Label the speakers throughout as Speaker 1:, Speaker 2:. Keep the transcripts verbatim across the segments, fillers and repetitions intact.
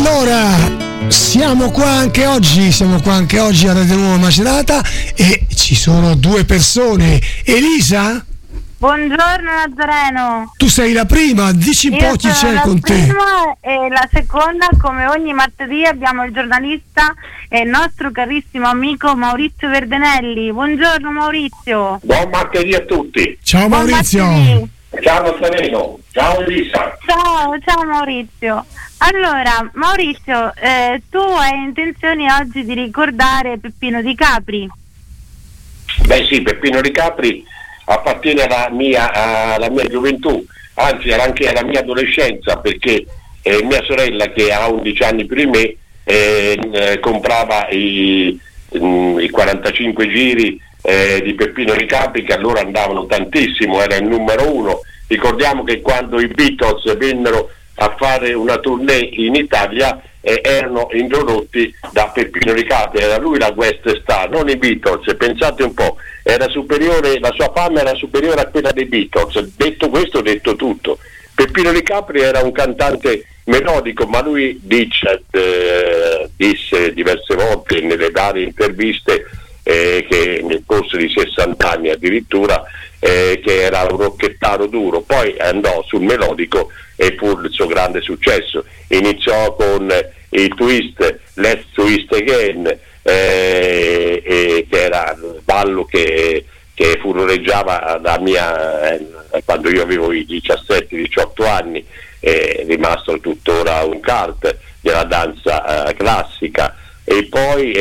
Speaker 1: Allora, siamo qua anche oggi, siamo qua anche oggi a Radio Nuova Macerata e ci sono due persone. Elisa?
Speaker 2: Buongiorno Nazareno.
Speaker 1: Tu sei la prima, dici un
Speaker 2: Io
Speaker 1: po' chi
Speaker 2: sono
Speaker 1: c'è
Speaker 2: la
Speaker 1: con te.
Speaker 2: prima e la seconda, come ogni martedì, abbiamo il giornalista e il nostro carissimo amico Maurizio Verdenelli. Buongiorno Maurizio.
Speaker 3: Buon martedì a tutti.
Speaker 1: Ciao
Speaker 2: Buon
Speaker 1: Maurizio.
Speaker 2: martedì.
Speaker 3: Ciao Nazareno. Ciao Elisa.
Speaker 2: Ciao, ciao Maurizio. Allora, Maurizio, eh, tu hai intenzione oggi di ricordare Peppino Di Capri?
Speaker 3: Beh sì, Peppino Di Capri appartiene alla mia, alla mia gioventù, anzi era anche alla mia adolescenza, perché eh, mia sorella, che ha undici anni più di me, eh, eh, comprava i, mh, i quarantacinque giri eh, di Peppino Di Capri, che allora andavano tantissimo, era il numero uno. Ricordiamo che quando i Beatles vennero a fare una tournée in Italia eh, erano introdotti da Peppino Di Capri, era lui la guest star, non i Beatles. Pensate un po', era superiore, la sua fama era superiore a quella dei Beatles. Detto questo, detto tutto. Peppino Di Capri era un cantante melodico, ma lui dice, eh, disse diverse volte nelle varie interviste eh, che nel corso di sessanta anni addirittura eh, che era un rocchettaro duro, poi andò sul melodico e fu il suo grande successo. Iniziò con eh, il twist, Let's Twist Again, eh, eh, che era il ballo che, che furoreggiava da mia, eh, quando io avevo i diciassette diciotto anni, è rimasto tuttora un cult della danza eh, classica. E poi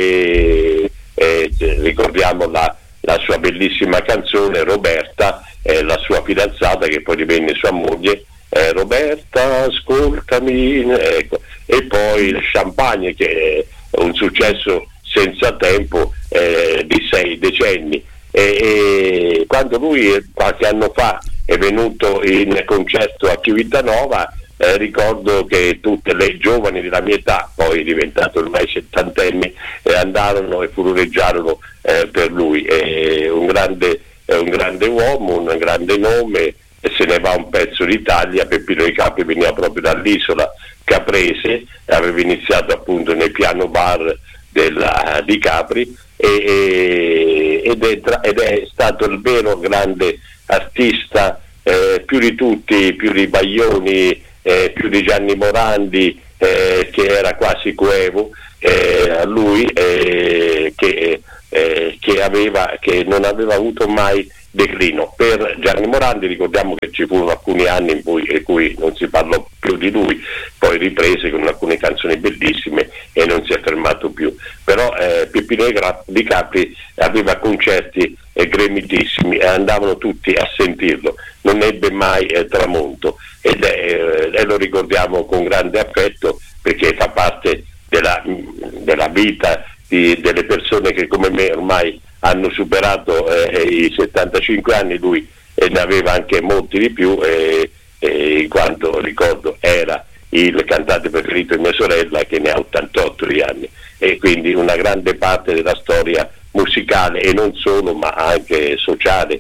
Speaker 3: eh, eh, ricordiamo la, la sua bellissima canzone Roberta, eh, la sua fidanzata che poi divenne sua moglie, eh, Roberta ascoltami, ecco. E poi il Champagne, che è un successo senza tempo eh, di sei decenni. E, e quando lui qualche anno fa è venuto in concerto a Civitanova, eh, ricordo che tutte le giovani della mia età, poi diventato ormai settantenni, eh, andarono e furoreggiarono eh, per lui. È un grande, è un grande uomo, un grande nome, e se ne va un pezzo d'Italia. Peppino Di Capri veniva proprio dall'isola caprese, aveva iniziato appunto nei piano bar della Di Capri e, e, ed, è tra, ed è stato il vero grande artista, eh, più di tutti, più di Baglioni, eh, più di Gianni Morandi, eh, che era quasi coevo eh, a lui, eh, che, eh, che, aveva, che non aveva avuto mai declino. Per Gianni Morandi ricordiamo che ci furono alcuni anni in cui, in cui non si parlò più di lui, poi riprese con alcune canzoni bellissime e non si è fermato più. Però eh, Peppino Di Capri aveva concerti eh, gremitissimi e andavano tutti a sentirlo, non ebbe mai eh, tramonto, ed è, eh, e lo ricordiamo con grande affetto, perché fa parte della, della vita di, delle persone che come me ormai hanno superato eh, i settantacinque anni. Lui eh, ne aveva anche molti di più, eh, eh, in quanto ricordo era il cantante preferito di mia sorella, che ne ha ottantotto di anni, e quindi una grande parte della storia musicale e non solo, ma anche sociale,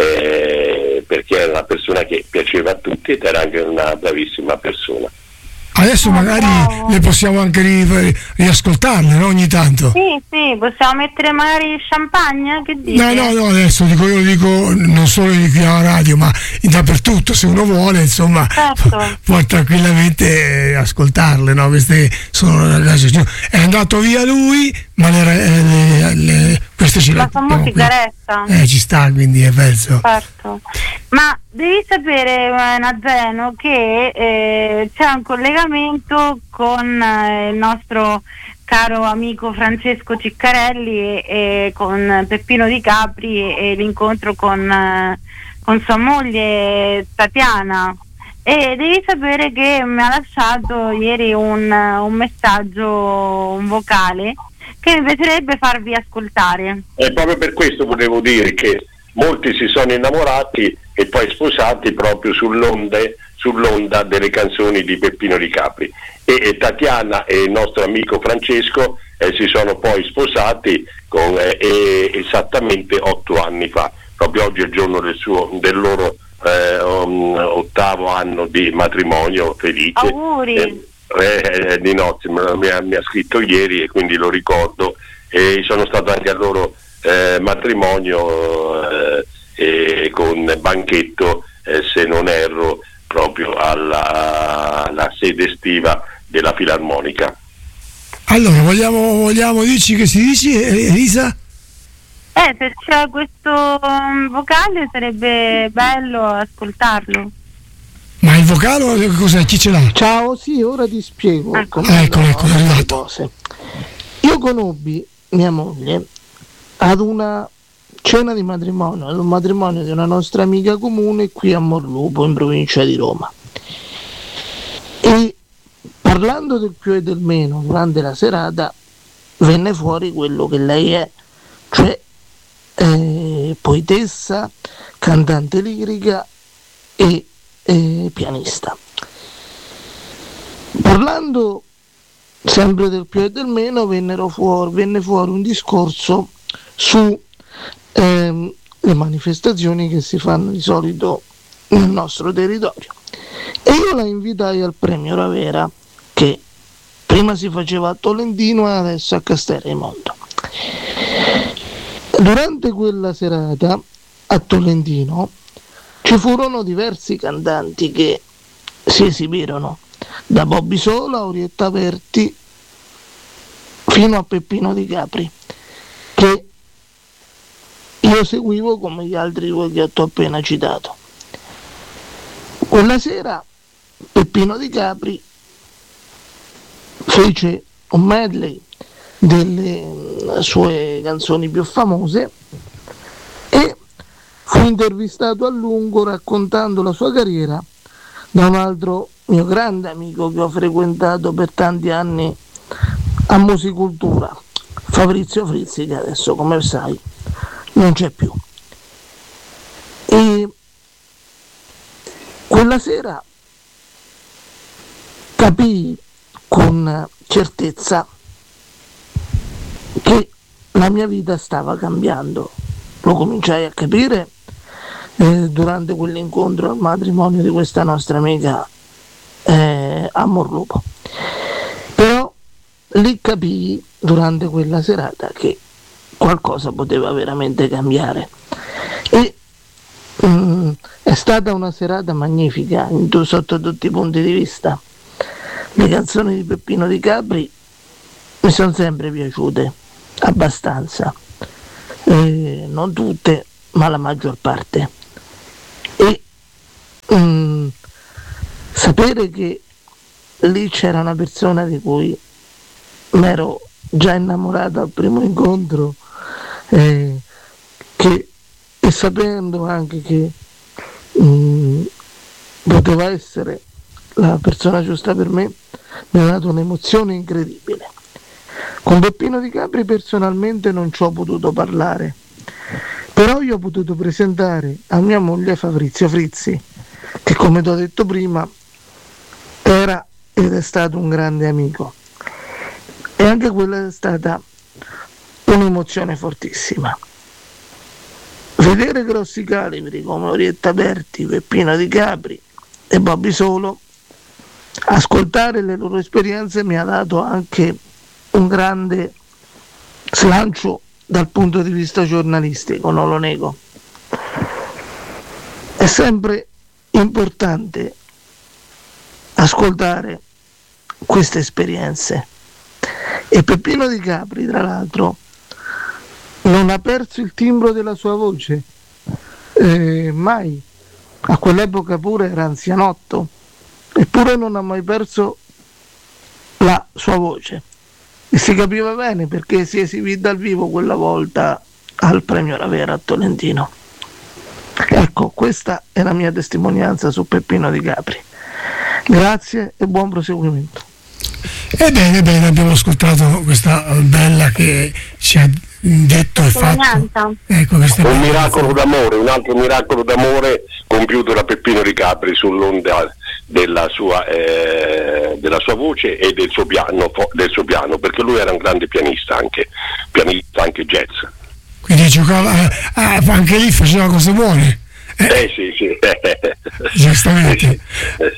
Speaker 3: eh, perché era una persona che piaceva a tutti ed era anche una bravissima persona.
Speaker 1: Adesso magari le possiamo anche ri- riascoltarle, no? Ogni tanto.
Speaker 2: Sì, sì, possiamo mettere magari Champagne, che dici?
Speaker 1: No, no, no, adesso dico, io lo dico non solo qui alla radio, ma dappertutto, se uno vuole, insomma,
Speaker 2: Certo.
Speaker 1: può tranquillamente ascoltarle, no? Queste sono è andato via lui, ma le, le, le, queste ce
Speaker 2: la famosa sigaretta.
Speaker 1: Eh, ci sta, quindi è verso.
Speaker 2: Certo. Ma devi sapere, eh, Nazareno, che eh, c'è un collegamento con eh, il nostro caro amico Francesco Ciccarelli e, e con Peppino Di Capri e, e l'incontro con, eh, con sua moglie Tatiana. E devi sapere che mi ha lasciato ieri un, un messaggio, un vocale, che mi piacerebbe farvi ascoltare.
Speaker 3: E proprio per questo volevo dire che molti si sono innamorati e poi sposati proprio sull'onda, sull'onda delle canzoni di Peppino Di Capri. E, e Tatiana e il nostro amico Francesco eh, si sono poi sposati con, eh, eh, esattamente otto anni fa. Proprio oggi è il giorno del, suo, del loro eh, um, ottavo anno di matrimonio felice.
Speaker 2: Auguri!
Speaker 3: Eh, eh, di nozze, mi ha, mi ha scritto ieri e quindi lo ricordo, e sono stato anche al loro eh, matrimonio eh, e con banchetto, eh, se non erro, proprio alla, alla sede estiva della Filarmonica.
Speaker 1: Allora, vogliamo, vogliamo dirci che si dice, Elisa?
Speaker 2: Eh, se c'è questo um, vocale sarebbe bello ascoltarlo.
Speaker 1: Ma il vocale cos'è? Chi ce l'ha?
Speaker 4: Ciao, sì, ora ti spiego.
Speaker 2: Ecco.
Speaker 4: come
Speaker 1: Ecco,
Speaker 4: andavano
Speaker 1: ecco, è
Speaker 4: le
Speaker 1: arrivato.
Speaker 4: cose. Io conobbi mia moglie ad una cena di matrimonio, ad un matrimonio di una nostra amica comune qui a Morlupo, in provincia di Roma. E parlando del più e del meno durante la serata venne fuori quello che lei è, cioè eh, poetessa, cantante lirica e eh, pianista. Parlando sempre del più e del meno vennero fuori, venne fuori un discorso su ehm, le manifestazioni che si fanno di solito nel nostro territorio, e io la invitai al premio Ravera, che prima si faceva a Tolentino e adesso a Castelraimondo. Durante quella serata a Tolentino ci furono diversi cantanti che si esibirono, da Bobby Sola a Orietta Berti fino a Peppino Di Capri, che io seguivo come gli altri due che ho appena citato. Quella sera Peppino Di Capri fece un medley delle sue canzoni più famose e fu intervistato a lungo raccontando la sua carriera da un altro mio grande amico che ho frequentato per tanti anni a Musicultura, Fabrizio Frizzi, che adesso, come sai, non c'è più. E quella sera capii con certezza che la mia vita stava cambiando. Lo cominciai a capire eh, durante quell'incontro al matrimonio di questa nostra amica eh, a Morlupo. Però lì capii durante quella serata che qualcosa poteva veramente cambiare, e mm, è stata una serata magnifica in tu, sotto tutti i punti di vista. Le canzoni di Peppino Di Capri mi sono sempre piaciute abbastanza, eh, non tutte ma la maggior parte, e mm, sapere che lì c'era una persona di cui mi ero già innamorato al primo incontro, eh, che, e sapendo anche che mh, poteva essere la persona giusta per me, mi ha dato un'emozione incredibile. Con Peppino Di Capri personalmente non ci ho potuto parlare, però io ho potuto presentare a mia moglie Fabrizio Frizzi, che come ti ho detto prima era ed è stato un grande amico, e anche quella è stata un'emozione fortissima. Vedere grossi calibri come Orietta Berti, Peppino Di Capri e Bobby Solo, ascoltare le loro esperienze mi ha dato anche un grande slancio dal punto di vista giornalistico, non lo nego. È sempre importante ascoltare queste esperienze, e Peppino Di Capri, tra l'altro, non ha perso il timbro della sua voce, eh, mai. A quell'epoca pure era anzianotto, eppure non ha mai perso la sua voce, e si capiva bene perché si esibì dal vivo quella volta al premio Ravera a Tolentino. Ecco, questa è la mia testimonianza su Peppino Di Capri. Grazie e buon proseguimento.
Speaker 1: Ebbene, bene, abbiamo ascoltato questa bella che ci ha detto e fatto. Ecco,
Speaker 3: un miracolo d'amore, un altro miracolo d'amore compiuto da Peppino Di Capri sull'onda della sua, eh, della sua voce e del suo piano, del suo piano, perché lui era un grande pianista, anche pianista, anche jazz.
Speaker 1: Quindi giocava, ah, anche lì faceva cose buone.
Speaker 3: Eh, eh sì, sì.
Speaker 1: Giustamente.
Speaker 3: Eh, sì.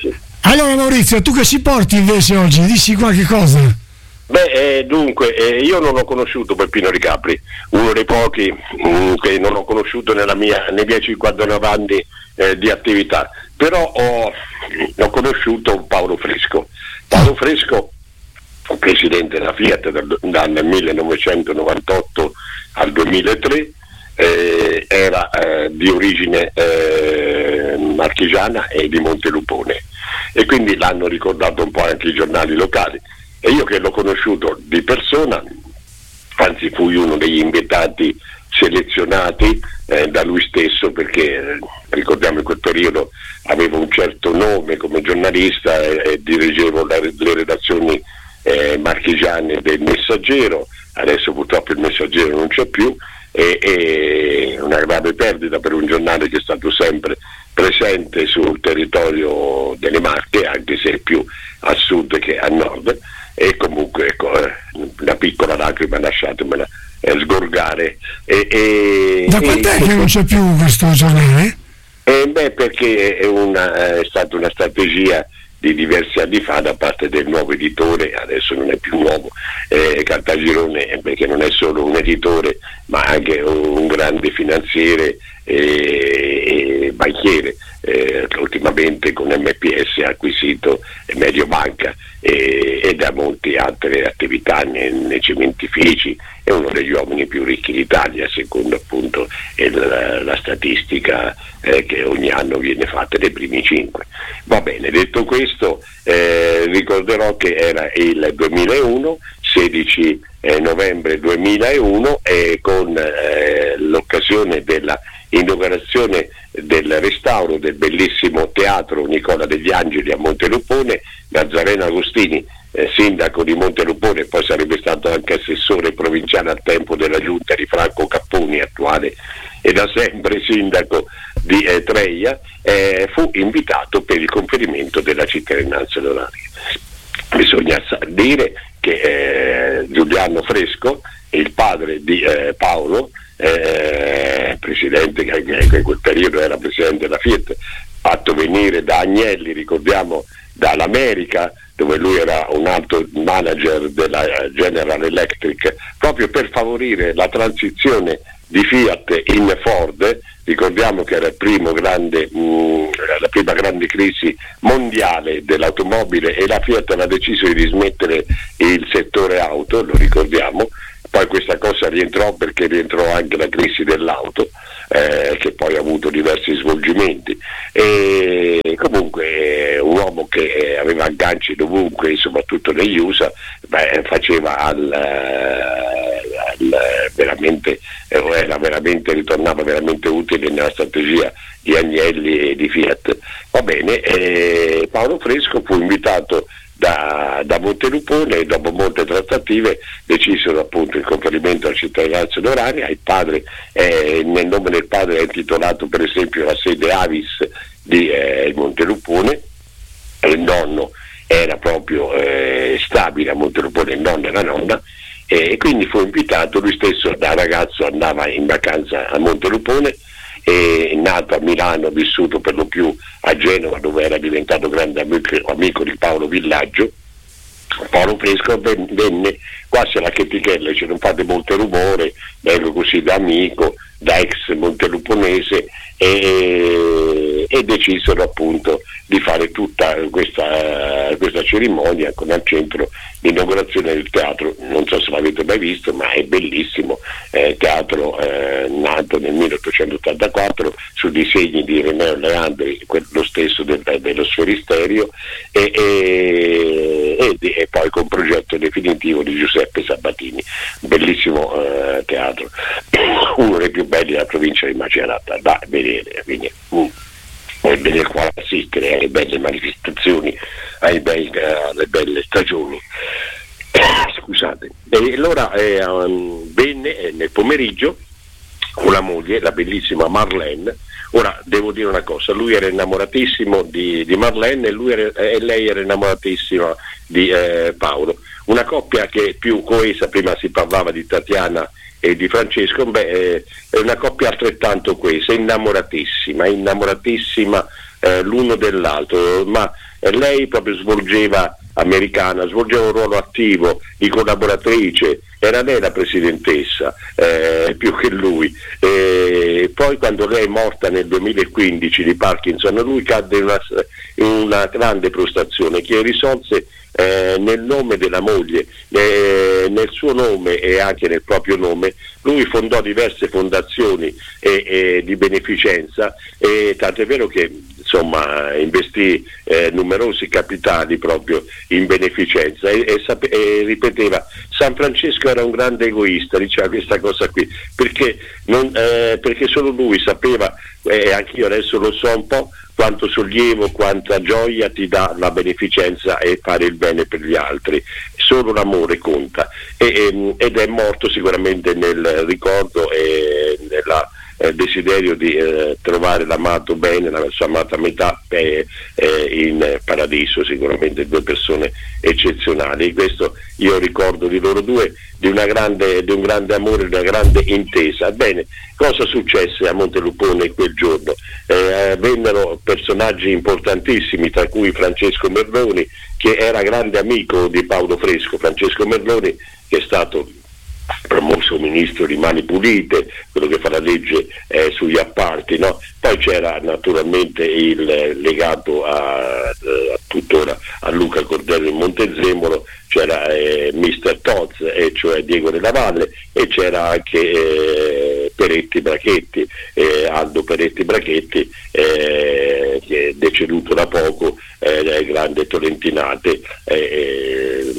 Speaker 1: Allora Maurizio, tu che ci porti invece oggi? Dici qualche cosa?
Speaker 3: Beh, eh, dunque, eh, io non ho conosciuto Peppino Ricapri, uno dei pochi mh, che non ho conosciuto nella mia, nei miei cinquantanove anni eh, di attività, però ho, ho conosciuto Paolo Fresco. Paolo Fresco, presidente della Fiat dal, dal millenovecentonovantotto al duemilatré, eh, era eh, di origine eh, marchigiana e di Montelupone, e quindi l'hanno ricordato un po' anche i giornali locali. E io che l'ho conosciuto di persona, anzi fui uno degli invitati selezionati eh, da lui stesso, perché eh, ricordiamo in quel periodo avevo un certo nome come giornalista e, e dirigevo la, le redazioni eh, marchigiane del Messaggero. Adesso purtroppo il Messaggero non c'è più, e, e una grave perdita per un giornale che è stato sempre presente sul territorio delle Marche, anche se è più a sud che a nord. E comunque ecco, eh, una piccola lacrima, lasciatemela eh, sgorgare. E, e,
Speaker 1: da quant'è
Speaker 3: e,
Speaker 1: che non c'è più questo giornale?
Speaker 3: Eh, beh, perché è, una, è stata una strategia di diversi anni fa da parte del nuovo editore, adesso non è più nuovo, eh, Caltagirone, perché non è solo un editore ma anche un grande finanziere e, e banchiere, eh, ultimamente con M P S ha acquisito Mediobanca e, e da molte altre attività nei, nei cementifici. È uno degli uomini più ricchi d'Italia, secondo appunto il, la statistica eh, che ogni anno viene fatta dei primi cinque. Va bene, detto questo, eh, ricorderò che era il duemilauno, sedici eh, novembre duemilauno, e con eh, l'occasione della inaugurazione del restauro del bellissimo teatro Nicola degli Angeli a Montelupone, Nazareno Agostini, eh, sindaco di Montelupone, poi sarebbe stato anche assessore provinciale al tempo della giunta di Franco Capponi, attuale e da sempre sindaco di eh, Treia, eh, fu invitato per il conferimento della cittadinanza onoraria. Bisogna dire che eh, Giuliano Fresco, il padre di eh, Paolo, eh, presidente che in quel periodo era presidente della Fiat, fatto venire da Agnelli, ricordiamo, dall'America, dove lui era un alto manager della General Electric, proprio per favorire la transizione di Fiat in Ford. Ricordiamo che era il primo grande, mh, la prima grande crisi mondiale dell'automobile, e la Fiat aveva deciso di dismettere il settore auto, lo ricordiamo. Poi questa cosa rientrò perché rientrò anche la crisi dell'auto, eh, che poi ha avuto diversi svolgimenti. E comunque un uomo che aveva agganci dovunque, soprattutto negli U S A, beh, faceva al, al veramente, era veramente, ritornava veramente utile nella strategia di Agnelli e di Fiat. Va bene, eh, Paolo Fresco fu invitato da, da Montelupone, e dopo molte trattative decisero appunto il conferimento alla cittadinanza onoraria. Il padre, eh, nel nome del padre è intitolato per esempio la sede Avis di eh, Montelupone. Il nonno era proprio eh, stabile a Montelupone, il nonno e la nonna, e quindi fu invitato. Lui stesso da ragazzo andava in vacanza a Montelupone, è nato a Milano, vissuto per lo più a Genova, dove era diventato grande amico, amico di Paolo Villaggio. Paolo Fresco venne quasi alla chetichella, dice: non fate molto rumore, vengo così da amico, da ex monteluponese, e, e decisero appunto di fare tutta questa, questa cerimonia con al centro l'inaugurazione del teatro. Non so se l'avete mai visto, ma è bellissimo, eh, teatro eh, nato nel milleottocentottantaquattro su disegni di Reneo Leandri, lo stesso del, dello Sferisterio, e, e, e, e poi con progetto definitivo di Giuseppe Sabatini. Bellissimo eh, teatro, uno dei più belli della provincia di Macerata da vedere, quindi uh, è bene qua assistere alle belle manifestazioni, ai bei, alle belle stagioni. Scusate. E allora eh, um, venne eh, nel pomeriggio con la moglie, la bellissima Marlene. Ora devo dire una cosa: lui era innamoratissimo di, di Marlene, e, lui era, e lei era innamoratissima di eh, Paolo. Una coppia che è più coesa. Prima si parlava di Tatiana e di Francesco, beh, è una coppia altrettanto coesa, innamoratissima, innamoratissima eh, l'uno dell'altro, ma eh, lei proprio svolgeva, americana, svolgeva un ruolo attivo di collaboratrice, era lei la presidentessa eh, più che lui. E poi quando lei è morta nel duemilaquindici di Parkinson, lui cadde in una, in una grande frustrazione che risolse eh, nel nome della moglie, eh, nel suo nome e anche nel proprio nome. Lui fondò diverse fondazioni e, e di beneficenza, e tanto è vero che insomma investì eh, numerosi capitali proprio in beneficenza e, e, sape- e ripeteva: San Francesco era un grande egoista, diceva questa cosa qui, perché, non, eh, perché solo lui sapeva, e eh, anch'io adesso lo so un po', quanto sollievo, quanta gioia ti dà la beneficenza e fare il bene per gli altri. Solo l'amore conta, e, e, ed è morto sicuramente nel ricordo e nella Eh, desiderio di eh, trovare l'amato bene, la sua amata metà eh, eh, in paradiso, sicuramente due persone eccezionali. E questo io ricordo di loro due, di, una grande, di un grande amore, di una grande intesa. Bene, cosa successe a Montelupone quel giorno? Eh, vennero personaggi importantissimi, tra cui Francesco Merloni, che era grande amico di Paolo Fresco. Francesco Merloni, che è stato promosso ministro di Mani Pulite, quello che fa la legge eh, sugli appalti, no? Poi c'era naturalmente il legato a, a tuttora a Luca Cordello in Montezemolo, c'era eh, mister Tozz, e cioè Diego della Valle, e c'era anche eh, Peretti Brachetti, eh, Aldo Peretti Brachetti, eh, che è deceduto da poco, eh, grande Tolentinate, eh,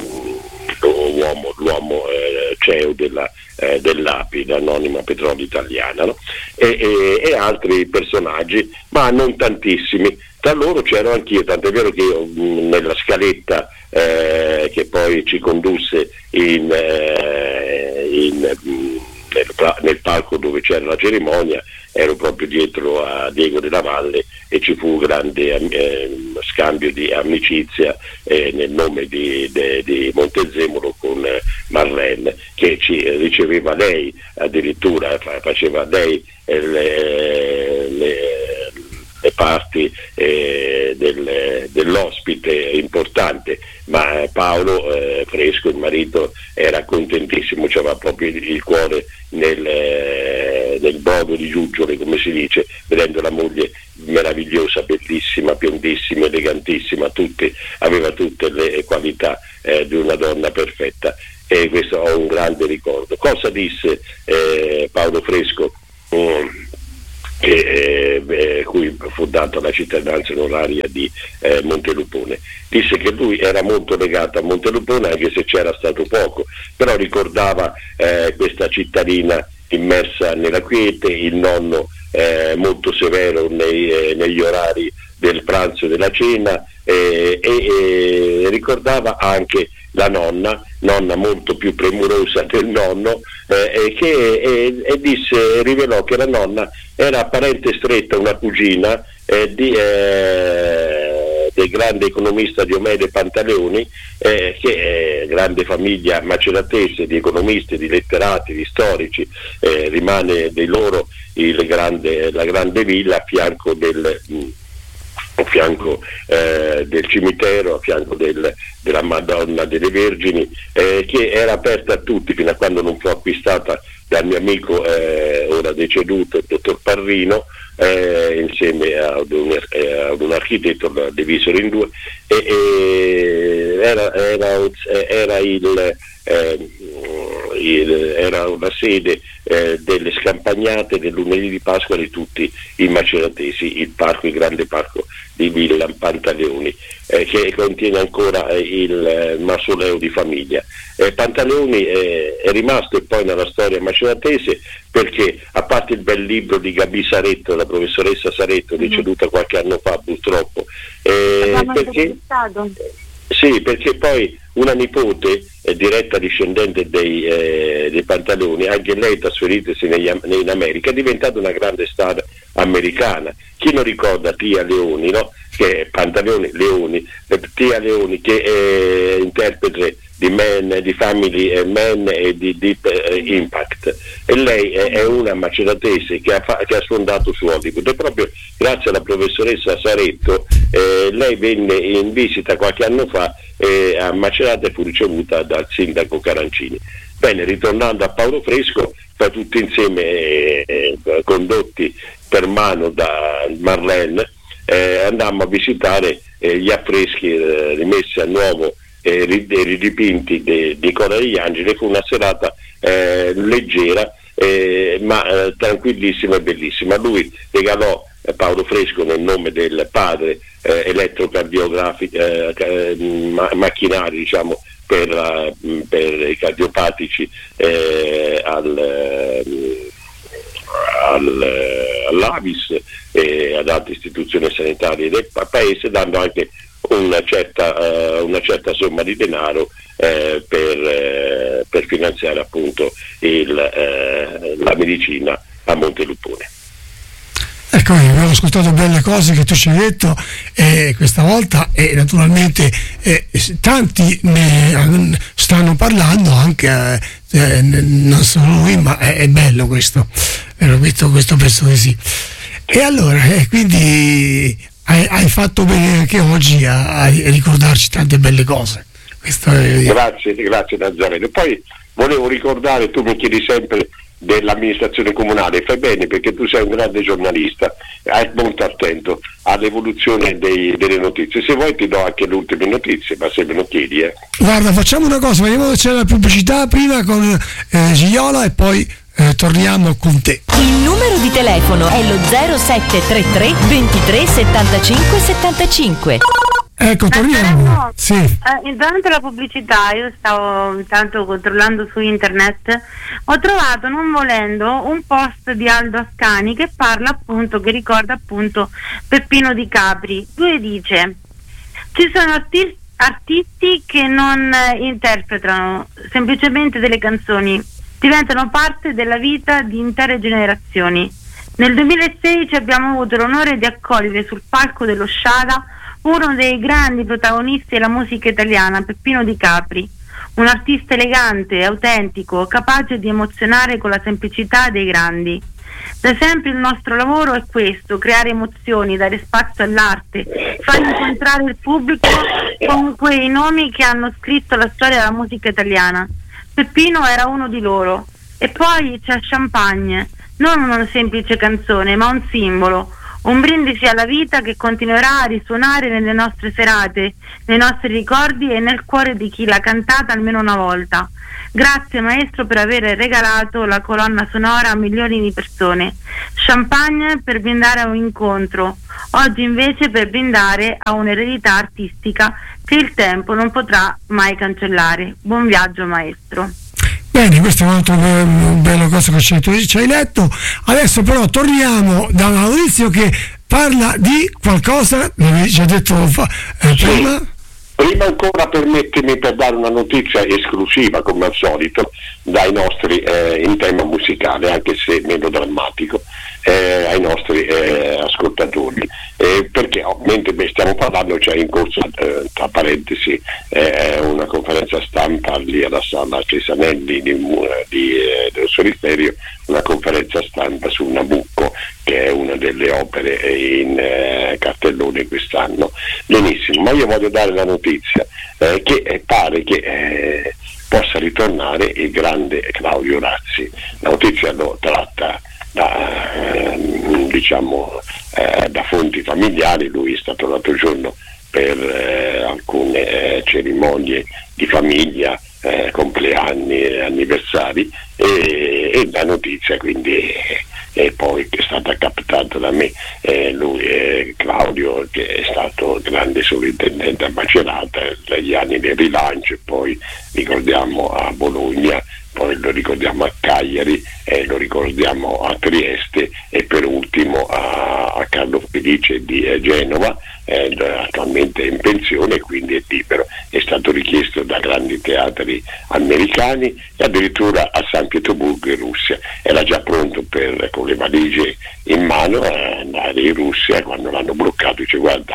Speaker 3: Uomo, l'uomo eh, C E O della, eh, dell'A P I, l'anonima petrolio italiana, no? e, e, e altri personaggi, ma non tantissimi. Tra loro c'ero anch'io, tanto è vero che io mh, nella scaletta eh, che poi ci condusse in, eh, in, mh, nel, nel palco dove c'era la cerimonia, ero proprio dietro a Diego della Valle, e ci fu un grande eh, scambio di amicizia eh, nel nome di, de, di Montezemolo con eh, Marlene, che ci riceveva lei, addirittura fa, faceva lei eh, le, le, le parti eh, del, dell'ospite importante, ma Paolo eh, Fresco, il marito, era contentissimo, aveva proprio il cuore nel, eh, nel brodo di giuggiole, come si dice, vedendo la moglie meravigliosa, bellissima, biondissima, elegantissima, tutte, aveva tutte le qualità eh, di una donna perfetta, e questo ho un grande ricordo. Cosa disse eh, Paolo Fresco, um, che, eh, cui fu data la cittadinanza onoraria di eh, Montelupone? Disse che lui era molto legato a Montelupone, anche se c'era stato poco, però ricordava eh, questa cittadina immersa nella quiete, il nonno eh, molto severo nei, eh, negli orari del pranzo e della cena, eh, e, e ricordava anche la nonna, nonna molto più premurosa del nonno, eh, e che e, e disse, rivelò che la nonna era parente stretta, una cugina eh, di, eh, del grande economista Diomede Pantaleoni, eh, che è grande famiglia maceratese di economisti, di letterati, di storici, eh, rimane di loro il grande, la grande villa a fianco del mh, a fianco eh, del cimitero, a fianco del, della Madonna delle Vergini, eh, che era aperta a tutti fino a quando non fu acquistata dal mio amico eh, ora deceduto, il dottor Parrino, eh, insieme ad un, eh, ad un architetto, la divisero in due, e, e era, era, era il eh, era una sede eh, delle scampagnate del lunedì di Pasqua di tutti i maceratesi, il parco, il grande parco di Villa Pantaleoni, eh, che contiene ancora eh, il eh, mausoleo di famiglia. Eh, Pantaleoni eh, è rimasto poi nella storia maceratese, perché a parte il bel libro di Gabi Saretto, la professoressa Saretto, mm-hmm. deceduta qualche anno fa purtroppo, eh, perché, sì, perché poi una nipote, eh, diretta discendente dei, eh, dei Pantaleoni, anche lei trasferitasi negli, in America, è diventata una grande star americana. Chi non ricorda Tia Leoni, no? Che è Pantaleoni Leoni, eh, Tia Leoni, che è interprete di di Man, di Family Man e di Deep Impact, e lei è, è una maceratese che ha, fa, che ha sfondato su Hollywood, e proprio grazie alla professoressa Saretto eh, lei venne in visita qualche anno fa eh, a Macerata e fu ricevuta dal sindaco Carancini. Bene, ritornando a Paolo Fresco, poi tutti insieme eh, eh, condotti per mano da Marlene, eh, andammo a visitare eh, gli affreschi eh, rimessi a nuovo e eh, ridipinti di Nicola degli Angeli. Fu una serata eh, leggera eh, ma eh, tranquillissima e bellissima. Lui regalò eh, Paolo Fresco, nel nome del padre, eh, elettrocardiografi eh, eh, ma- macchinari, diciamo, Per, uh, per i cardiopatici eh, al, eh, al, eh, all'Avis e ad altre istituzioni sanitarie del paese, dando anche una certa, uh, una certa somma di denaro eh, per, eh, per finanziare appunto il, eh, la medicina a Monteluppone.
Speaker 1: Ecco, abbiamo ascoltato belle cose che tu ci hai detto eh, questa volta, e naturalmente eh, tanti ne stanno parlando, anche eh, non solo lui, ma è, è bello questo, questo, questo penso di sì. E allora, eh, quindi hai, hai fatto bene anche oggi a, a ricordarci tante belle cose. Questo è...
Speaker 3: Grazie, grazie Nazareno. Poi volevo ricordare, tu mi chiedi sempre dell'amministrazione comunale, fai bene perché tu sei un grande giornalista, hai molto attento all'evoluzione dei, delle notizie. Se vuoi ti do anche le ultime notizie, ma se me lo chiedi eh.
Speaker 1: Guarda, facciamo una cosa, vediamo se c'è la pubblicità prima con eh, Gioiola e poi eh, torniamo con te.
Speaker 5: Il numero di telefono è lo zero sette tre tre ventitré settantacinque settantacinque.
Speaker 1: Ecco, torniamo. Sì.
Speaker 2: Eh, durante la pubblicità io stavo intanto controllando su internet, ho trovato, non volendo, un post di Aldo Ascani che parla appunto, che ricorda appunto Peppino Di Capri. Lui dice: ci sono arti- artisti che non eh, interpretano semplicemente delle canzoni, diventano parte della vita di intere generazioni. Nel duemilasedici abbiamo avuto l'onore di accogliere sul palco dello Sciada uno dei grandi protagonisti della musica italiana, Peppino Di Capri, un artista elegante, autentico, capace di emozionare con la semplicità dei grandi. Da sempre il nostro lavoro è questo: creare emozioni, dare spazio all'arte, far incontrare il pubblico con quei nomi che hanno scritto la storia della musica italiana. Peppino era uno di loro. E poi c'è Champagne, non una semplice canzone, ma un simbolo, un brindisi alla vita che continuerà a risuonare nelle nostre serate, nei nostri ricordi e nel cuore di chi l'ha cantata almeno una volta. Grazie maestro per aver regalato la colonna sonora a milioni di persone. Champagne per brindare a un incontro, oggi invece per brindare a un'eredità artistica che il tempo non potrà mai cancellare. Buon viaggio maestro.
Speaker 1: Bene, questo è un altro bello cosa che ci, ci hai letto. Adesso però torniamo da un Maurizio che parla di qualcosa, l'avevi già detto eh,
Speaker 3: sì.
Speaker 1: prima.
Speaker 3: Prima ancora permettimi per dare una notizia esclusiva, come al solito, dai nostri eh, in tema musicale, anche se meno drammatico, eh, ai nostri eh, ascoltatori, eh, perché oh, mentre stiamo parlando c'è in corso, eh, tra parentesi, eh, una conferenza stampa lì alla sala Cesanelli di, di, eh, del Solisterio, una conferenza stampa su Nabucco, che è una delle opere in eh, cartellone quest'anno. Benissimo, ma io voglio dare la notizia eh, che eh, pare che eh, possa ritornare il grande Claudio Razzi. La notizia lo tratta da, eh, diciamo, eh, da fonti familiari. Lui è stato l'altro giorno per eh, alcune eh, cerimonie di famiglia, eh, compleanni, anniversari, e, e la notizia quindi e poi che è stata captata da me, eh, lui è Claudio, che è stato grande sovrintendente a Macerata negli anni del rilancio, e poi ricordiamo a Bologna, poi lo ricordiamo a Cagliari, eh, lo ricordiamo a Trieste, e per ultimo a, a Carlo Felice di eh, Genova, eh, attualmente è in pensione, quindi è libero. È stato richiesto da grandi teatri americani e addirittura a San Pietroburgo in Russia. Era già pronto per, con le valigie in mano, eh, andare in Russia. Quando l'hanno bloccato dice: guarda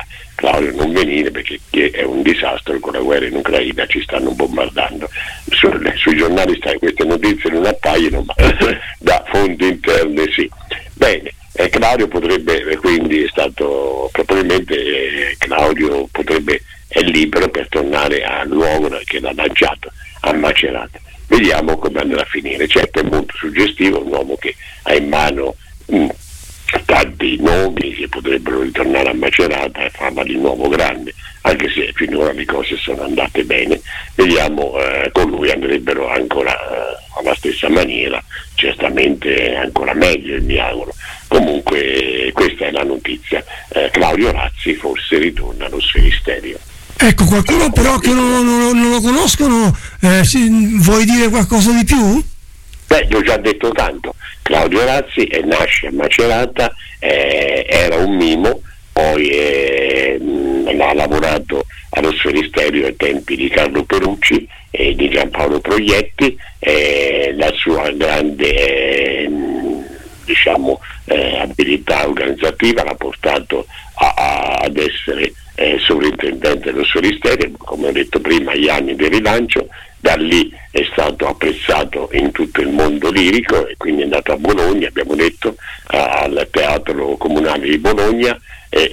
Speaker 3: Claudio non venire perché è un disastro, con la guerra in Ucraina ci stanno bombardando. Su, sui giornali stai, queste notizie non appaiono, ma da fonti interne sì. Bene, eh, Claudio potrebbe, quindi è stato, probabilmente eh, Claudio potrebbe, è libero per tornare al luogo che l'ha lanciato, a Macerata. Vediamo come andrà a finire. Certo, è molto suggestivo, un uomo che ha in mano mh, tanti nomi che potrebbero ritornare a Macerata e farla di nuovo grande, anche se finora le cose sono andate bene. Vediamo, eh, con lui andrebbero ancora eh, alla stessa maniera, certamente ancora meglio, mi auguro. Comunque questa è la notizia. eh, Claudio Razzi forse ritorna allo Sferisterio.
Speaker 1: Ecco, qualcuno però che non, non, non lo conoscono, eh, si, vuoi dire qualcosa di più?
Speaker 3: Beh, gli ho già detto tanto. Claudio Razzi eh, nasce a Macerata, eh, era un mimo, poi eh, mh, ha lavorato allo Sferisterio ai tempi di Carlo Perucci e di Giampaolo Proietti. Eh, la sua grande eh, diciamo eh, abilità organizzativa l'ha portato a, a, ad essere eh, sovrintendente dello Sferisterio, come ho detto prima, agli anni del rilancio. Da lì è stato apprezzato in tutto il mondo lirico e quindi è andato a Bologna, abbiamo detto, al Teatro Comunale di Bologna, e,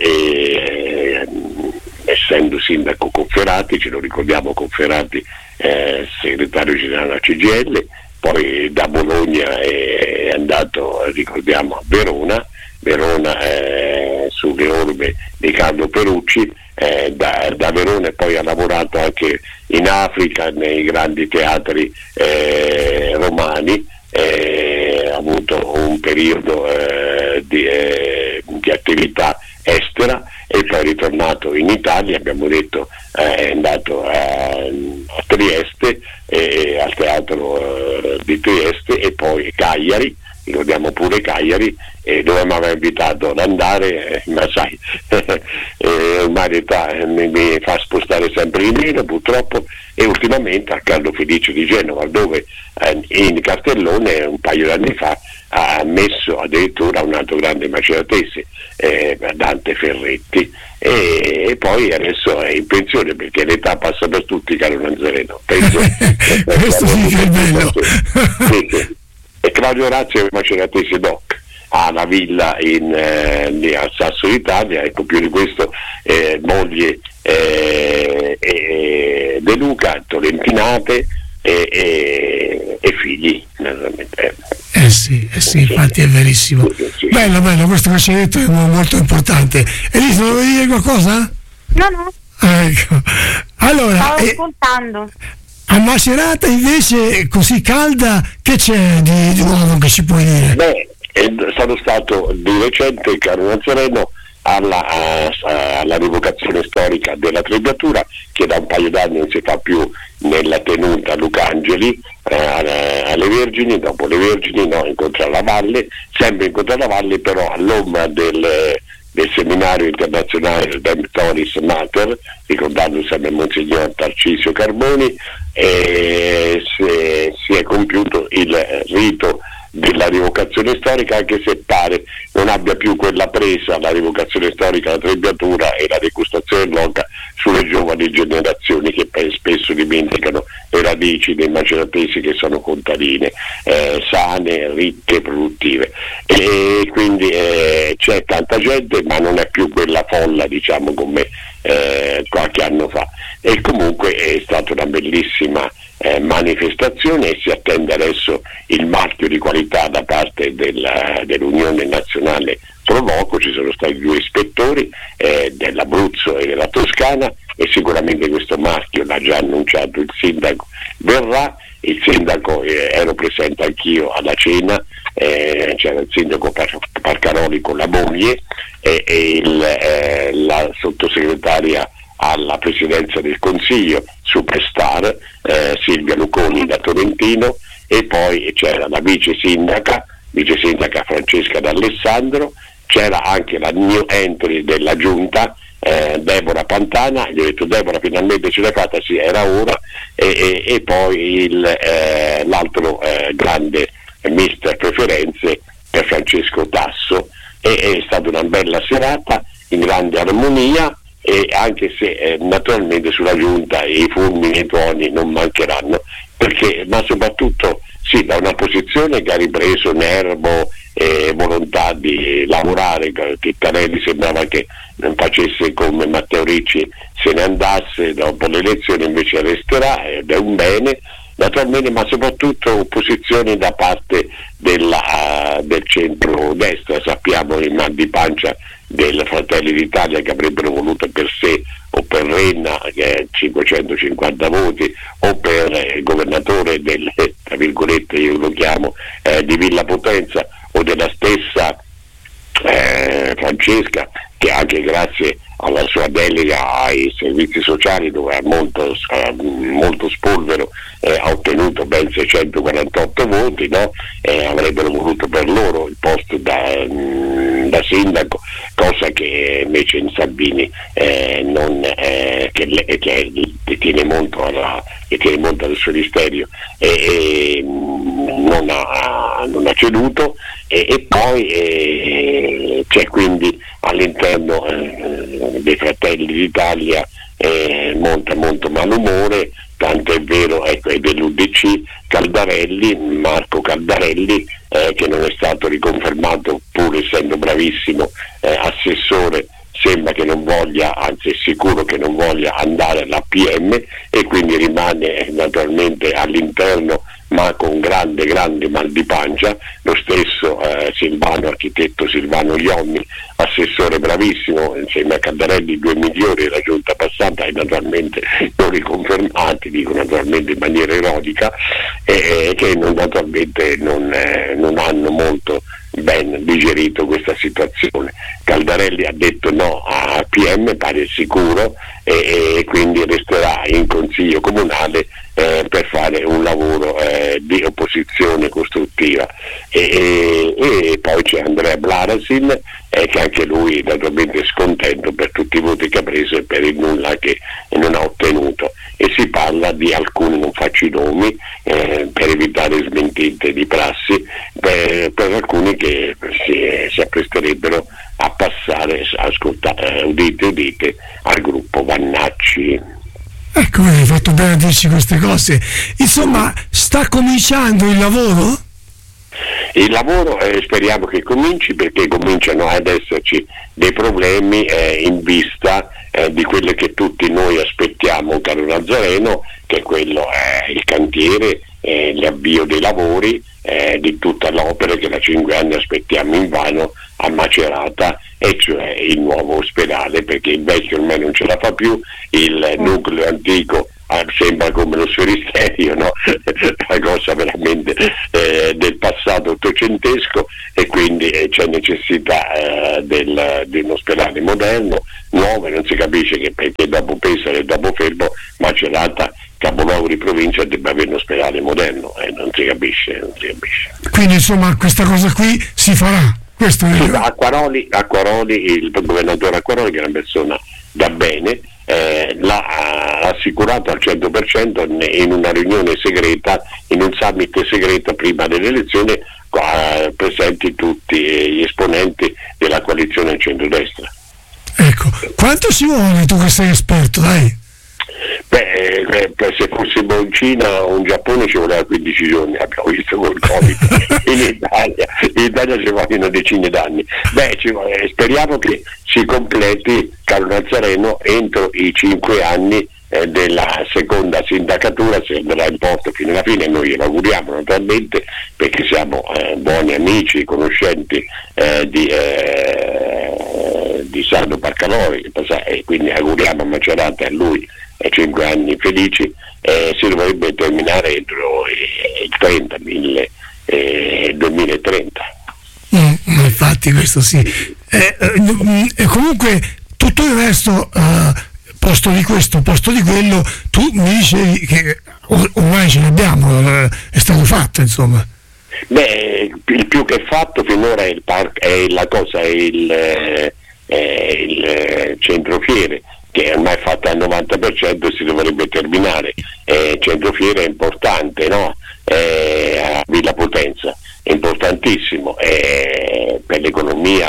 Speaker 3: e essendo sindaco Cofferati, ce lo ricordiamo, Cofferati eh, segretario generale della C G I L, poi da Bologna è andato, ricordiamo, a Verona, Verona eh, sulle orme di Carlo Perucci. Eh, da, da Verona e poi ha lavorato anche in Africa nei grandi teatri eh, romani, eh, ha avuto un periodo eh, di, eh, di attività estera e poi è ritornato in Italia, abbiamo detto eh, è andato a, a Trieste, eh, al teatro eh, di Trieste, e poi Cagliari, ricordiamo pure Cagliari, eh, dove mi aveva invitato ad andare, eh, ma sai, eh, ormai l'età eh, mi, mi fa spostare sempre di meno purtroppo, e ultimamente a Carlo Felice di Genova, dove eh, in cartellone un paio di anni fa ha messo addirittura un altro grande maceratese, eh, Dante Ferretti, e, e poi adesso è in pensione perché l'età passa per tutti, caro Nazareno. Penso,
Speaker 1: questo sì che è bello.
Speaker 3: Sì, sì. E Claudio Razzi è maceratese doc, ha la villa in, eh, a Sasso d'Italia, ecco, più di questo eh, moglie eh, eh, De Luca, Tolentinate e, e, e figli naturalmente.
Speaker 1: Eh sì, eh sì, infatti è verissimo. Sì, sì. Bello, bello, questo che ci hai detto è molto importante. Elisa, vuoi dire qualcosa?
Speaker 2: No, no.
Speaker 1: Ecco. Allora,
Speaker 2: stavo
Speaker 1: eh,
Speaker 2: ascoltando.
Speaker 1: A Macerata invece, così calda, che c'è di, di nuovo che ci puoi dire?
Speaker 3: Beh, è stato stato di recente, caro Nazareno, alla, a, alla rivocazione storica della Trebbiatura, che da un paio d'anni non si fa più nella tenuta Lucangeli, eh, alle Vergini, dopo le Vergini, no, in Contralla Valle, sempre in Contralla Valle, però all'ombra del, del seminario internazionale Redemptoris Mater, ricordando sempre Monsignor Tarcisio Carboni, e si, si è compiuto il rito della rivocazione storica, anche se pare non abbia più quella presa la rivocazione storica, la Trebbiatura e la degustazione dell'oca sulle giovani generazioni che spesso dimenticano le radici dei maceratesi, che sono contadine, eh, sane, ricche, produttive, e quindi eh, c'è tanta gente, ma non è più quella folla, diciamo, come eh, qualche anno fa, e comunque è stata una bellissima Eh, manifestazione, e si attende adesso il marchio di qualità da parte della, dell'Unione Nazionale Proloco. Ci sono stati due ispettori eh, dell'Abruzzo e della Toscana, e sicuramente questo marchio l'ha già annunciato il sindaco, verrà. Il sindaco, eh, ero presente anch'io alla cena, eh, c'era il sindaco Par- Parcaroli con la moglie e, e il, eh, la sottosegretaria alla presidenza del Consiglio, superstar, eh, Silvia Luconi da Tolentino, e poi c'era la vice sindaca, vice sindaca Francesca D'Alessandro, c'era anche la new entry della giunta, eh, Deborah Pantana. Gli ho detto: Deborah, finalmente ce l'hai fatta, sì, era ora, e, e, e poi il, eh, l'altro eh, grande mister preferenze per Francesco Tasso, e è stata una bella serata in grande armonia. e anche se eh, naturalmente sulla giunta i fulmini e i tuoni non mancheranno, perché ma soprattutto sì, da una posizione che ha ripreso nervo e volontà di lavorare, che Carelli sembrava che non facesse come Matteo Ricci, se ne andasse dopo le elezioni, invece resterà ed è un bene naturalmente, ma soprattutto opposizione da parte della, uh, del centro-destra. Sappiamo il mal di pancia del Fratelli d'Italia, che avrebbero voluto per sé o per Renna, che è cinquecentocinquanta voti, o per il governatore del, tra virgolette io lo chiamo, eh, di Villa Potenza, o della stessa eh, Francesca, che anche grazie alla sua delega ai servizi sociali, dove ha molto, eh, molto spolvero, eh, ha ottenuto ben seicentoquarantotto voti, no? eh, avrebbero voluto per loro il posto da, mh, da sindaco, cosa che invece in Salvini eh, non, eh, che, che, che tiene molto alla, che tiene molto al suo desiderio, e, e non, ha, non ha ceduto, e, e poi eh, c'è quindi all'interno eh, dei Fratelli d'Italia eh, molto molto malumore, tanto è vero, ecco, è dell'U D C Caldarelli, Marco Caldarelli, eh, che non è stato riconfermato pur essendo bravissimo eh, assessore, sembra che non voglia, anzi è sicuro che non voglia andare alla P M, e quindi rimane naturalmente all'interno, ma con grande grande mal di pancia. Lo stesso eh, Silvano, architetto Silvano Iommi, assessore bravissimo, insieme a Caldarelli due migliori della giunta passata, e naturalmente non riconfermati, dico naturalmente in maniera ironica, e che non, naturalmente non, eh, non hanno molto ben digerito questa situazione. Caldarelli ha detto no a P M, pare sicuro, e, e quindi resterà in consiglio comunale eh, per fare un lavoro eh, di opposizione costruttiva. E, e, e poi c'è Andrea Blarasin, eh, che anche lui naturalmente è scontento per tutti i voti che ha preso e per il nulla che non ha ottenuto, e si parla di alcuni, non faccio i nomi eh, per evitare smentite di prassi, per, per alcuni che si, si appresterebbero a passare, ascoltate, udite udite, al gruppo Vannacci.
Speaker 1: Ecco, hai fatto bene a dirci queste cose. Insomma, sta cominciando il lavoro?
Speaker 3: Il lavoro eh, speriamo che cominci, perché cominciano ad esserci dei problemi eh, in vista eh, di quello che tutti noi aspettiamo, caro Nazareno, che è quello, eh, il cantiere, eh, l'avvio dei lavori eh, di tutta l'opera che da cinque anni aspettiamo invano a Macerata, e cioè il nuovo ospedale, perché il vecchio ormai non ce la fa più, il nucleo antico ah, sembra come lo sferisterio, no? Una cosa veramente eh, del passato ottocentesco, e quindi eh, c'è necessità eh, del, di un ospedale moderno, nuovo, e non si capisce che perché dopo Pesaro e dopo Fermo Macerata, capoluogo di provincia, debba avere un ospedale moderno, e eh, non si capisce, non si capisce.
Speaker 1: Quindi insomma questa cosa qui si farà. Questo è...
Speaker 3: Acquaroli, Acquaroli, il governatore Acquaroli, che è una persona da bene, eh, l'ha assicurato al cento per cento in una riunione segreta, in un summit segreto prima delle elezioni, eh, presenti tutti gli esponenti della coalizione centrodestra.
Speaker 1: Ecco, quanto si vuole, tu che sei esperto, dai?
Speaker 3: Beh, eh, se fossimo in Cina o in Giappone ci voleva quindici giorni, abbiamo visto col Covid. in Italia, in Italia ci vogliono decine d'anni. Beh, ci, eh, speriamo che si completi, caro Nazareno, entro i cinque anni eh, della seconda sindacatura, se andrà in porto fino alla fine. Noi glielo auguriamo naturalmente, perché siamo eh, buoni amici, conoscenti eh, di, eh, di Sardo Barcalori, e quindi auguriamo a Macerata e a lui cinque anni felici. Eh, si dovrebbe terminare entro eh, il trenta, mille, eh, duemilatrenta.
Speaker 1: Mm, infatti questo sì. Eh, eh, comunque tutto il resto, eh, posto di questo, posto di quello, tu mi dicevi che ormai ce l'abbiamo, eh, è stato fatto, insomma.
Speaker 3: Beh, il più che fatto finora è il park, è la cosa, è il, eh, è il eh, centrofiere, che è ormai fatta al novanta per cento e si dovrebbe terminare. Eh, centrofiere è importante, no? Eh, a Villa Potenza è importantissimo eh, per l'economia, che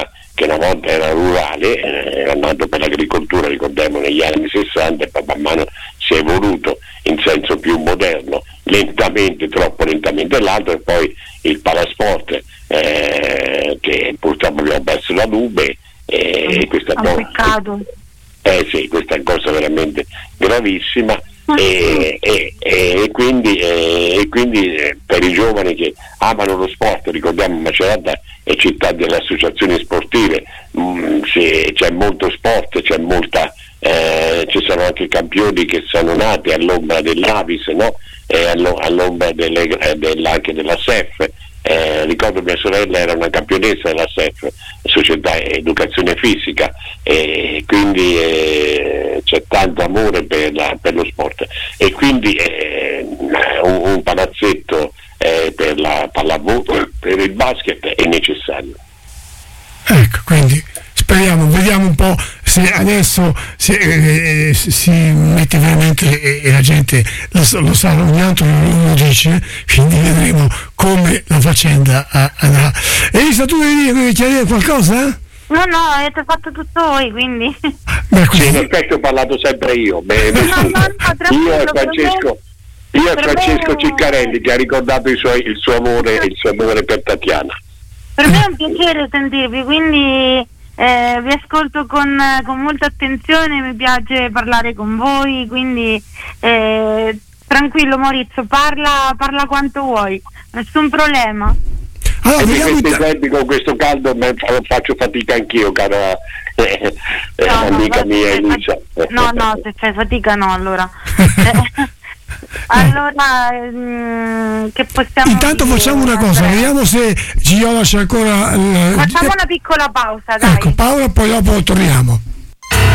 Speaker 3: che una volta era rurale, eh, era nato per l'agricoltura, ricordiamo, negli anni sessanta, e poi man mano si è evoluto in senso più moderno, lentamente, troppo lentamente. L'altro è poi il palasport, eh, che purtroppo abbiamo perso la nube, e eh, questa
Speaker 2: è un peccato.
Speaker 3: Eh sì, questa è una cosa veramente gravissima. E, e, e quindi, e, e quindi eh, per i giovani che amano lo sport, ricordiamo Macerata è città delle associazioni sportive, mm, sì, c'è molto sport, c'è molta eh, ci sono anche campioni che sono nati all'ombra dell'Avis, no? E all'ombra delle, della, anche della S E F. Eh, ricordo mia sorella era una campionessa della S E F, Società Educazione Fisica, e quindi eh, c'è tanto amore per, la, per lo sport, e quindi eh, un, un palazzetto eh, per la pallavolo, per il basket è necessario.
Speaker 1: Ecco, quindi speriamo, vediamo un po' se adesso se, eh, si mette veramente e, e la gente lo, lo sa, ogni altro lo dice, quindi vedremo come la faccenda andrà. Elisa, tu devi dire, chiarire qualcosa?
Speaker 2: No, no, avete fatto tutto voi, quindi.
Speaker 3: Beh, sì, in effetti ho parlato sempre io. Beh,
Speaker 2: no, no, no,
Speaker 3: io e Francesco, io e Francesco Ciccarelli, che ha ricordato i suoi, il suo amore, il suo amore per Tatiana.
Speaker 2: Per me è un piacere sentirvi, quindi eh, vi ascolto con, con molta attenzione, mi piace parlare con voi, quindi eh, tranquillo Maurizio, parla, parla quanto vuoi, nessun problema.
Speaker 3: Allora, e questi tempi con questo caldo faccio fatica anch'io, cara eh, eh, no, amica no, mia Elisa.
Speaker 2: No, no, se fai fatica no, allora. Allora, mh, che possiamo
Speaker 1: intanto dire? Facciamo una cosa, vediamo se Gioia c'è ancora.
Speaker 2: Facciamo una piccola pausa, dai.
Speaker 1: Ecco, Paola, poi dopo torniamo.